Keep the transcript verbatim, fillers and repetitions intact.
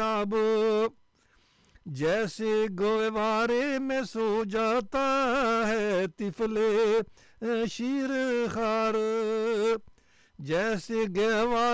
कामयाब, जैसे गवारे में सो जाता है तिफले शीर खार, जैसे गवा